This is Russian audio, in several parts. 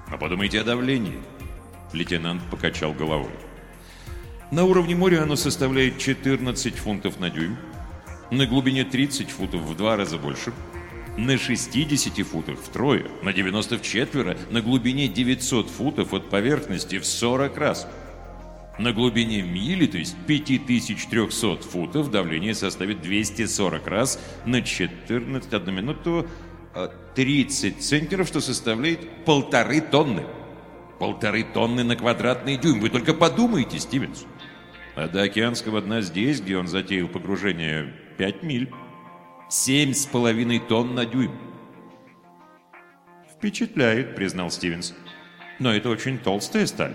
А подумайте о давлении. Лейтенант покачал головой. На уровне моря оно составляет 14 фунтов на дюйм, на глубине 30 футов в 2 раза больше, на 60 футах втрое, на 90 вчетверо, на глубине 900 футов от поверхности в 40 раз. На глубине мили, то есть 5300 футов, давление составит 240 раз на 14, 1 минуту, 30 центнеров, что составляет 1,5 тонны. 1,5 тонны на квадратный дюйм. Вы только подумайте, Стивенс. А до океанского дна здесь, где он затеял погружение, 5 миль. 7,5 тонн на дюйм. «Впечатляет», — признал Стивенс. «Но это очень толстая сталь».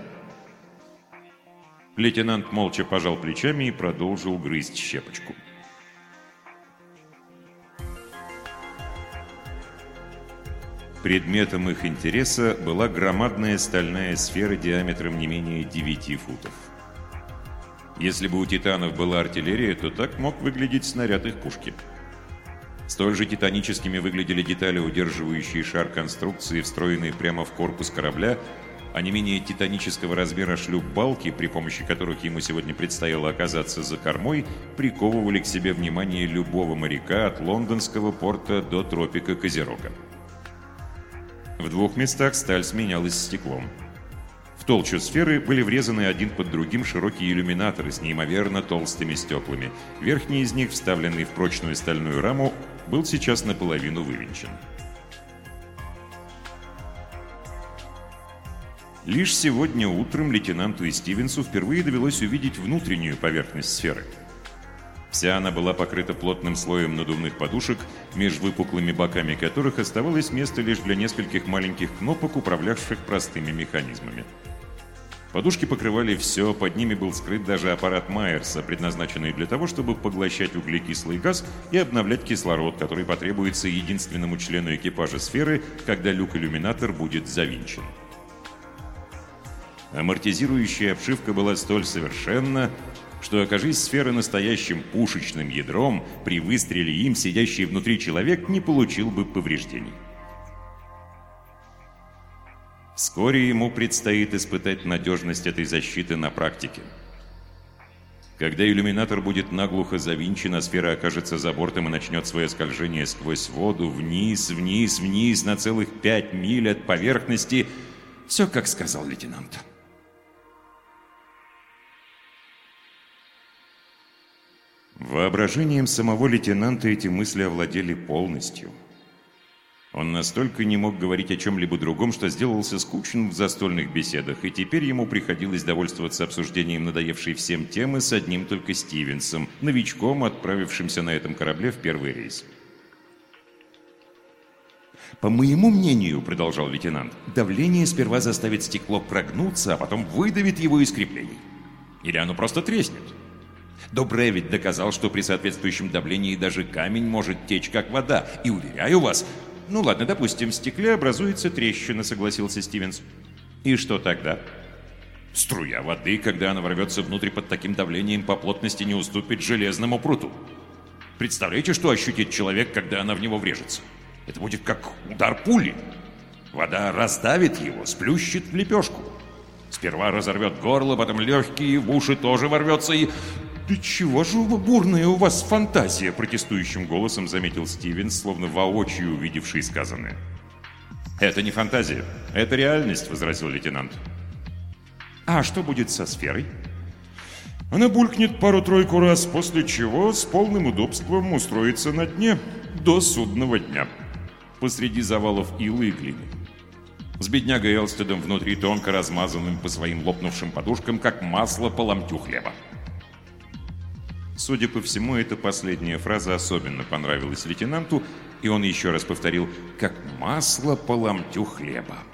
Лейтенант молча пожал плечами и продолжил грызть щепочку. Предметом их интереса была громадная стальная сфера диаметром не менее 9 футов. Если бы у титанов была артиллерия, то так мог выглядеть снаряд их пушки. Столь же титаническими выглядели детали, удерживающие шар конструкции, встроенные прямо в корпус корабля, а не менее титанического размера шлюп-балки, при помощи которых ему сегодня предстояло оказаться за кормой, приковывали к себе внимание любого моряка от лондонского порта до тропика Козерога. В 2 местах сталь сменялась стеклом. В толщу сферы были врезаны один под другим широкие иллюминаторы с неимоверно толстыми стеклами. Верхний из них, вставленный в прочную стальную раму, был сейчас наполовину вывинчен. Лишь сегодня утром лейтенанту и Стивенсу впервые довелось увидеть внутреннюю поверхность сферы. Вся она была покрыта плотным слоем надувных подушек, меж выпуклыми боками которых оставалось место лишь для нескольких маленьких кнопок, управлявших простыми механизмами. Подушки покрывали все, под ними был скрыт даже аппарат Майерса, предназначенный для того, чтобы поглощать углекислый газ и обновлять кислород, который потребуется единственному члену экипажа сферы, когда люк-иллюминатор будет завинчен. Амортизирующая обшивка была столь совершенна, что, окажись сфера настоящим пушечным ядром, при выстреле им сидящий внутри человек не получил бы повреждений. Вскоре ему предстоит испытать надежность этой защиты на практике. Когда иллюминатор будет наглухо завинчен, а сфера окажется за бортом и начнет свое скольжение сквозь воду, вниз, вниз, вниз, на целых 5 миль от поверхности, все, как сказал лейтенант. Воображением самого лейтенанта эти мысли овладели полностью. Он настолько не мог говорить о чем-либо другом, что сделался скучен в застольных беседах, и теперь ему приходилось довольствоваться обсуждением надоевшей всем темы с одним только Стивенсом, новичком, отправившимся на этом корабле в первый рейс. «По моему мнению, — продолжал лейтенант, — давление сперва заставит стекло прогнуться, а потом выдавит его из креплений. Или оно просто треснет. Добрый ведь доказал, что при соответствующем давлении даже камень может течь, как вода. И уверяю вас... Ну ладно, допустим, в стекле образуется трещина, согласился Стивенс. И что тогда? Струя воды, когда она ворвется внутрь под таким давлением, по плотности не уступит железному пруту. Представляете, что ощутит человек, когда она в него врежется? Это будет как удар пули. Вода раздавит его, сплющит в лепешку. Сперва разорвет горло, потом легкие, в уши тоже ворвется и... «Да чего же бурная у вас фантазия?» — протестующим голосом заметил Стивенс, словно воочию увидевший сказанное. «Это не фантазия, это реальность», — возразил лейтенант. «А что будет со сферой?» «Она булькнет пару-тройку раз, после чего с полным удобством устроится на дне до судного дня, посреди завалов ила и глины. С беднягой Элстедом внутри тонко размазанным по своим лопнувшим подушкам, как масло по ломтю хлеба». Судя по всему, эта последняя фраза особенно понравилась лейтенанту, и он еще раз повторил «как масло по ломтю хлеба».